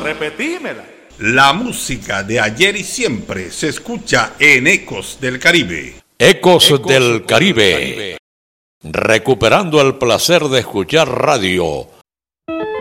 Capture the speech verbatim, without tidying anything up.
repetímela. La música de ayer y siempre se escucha en Ecos del Caribe. Ecos, Ecos del Caribe. Caribe. Recuperando el placer de escuchar radio